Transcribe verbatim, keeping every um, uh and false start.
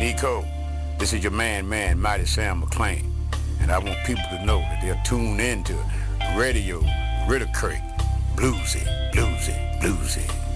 Nico, this is your man, man, Mighty Sam McClain. And I want people to know that they'll tune in to Radio Ritter Creek. Bluesy, bluesy, bluesy.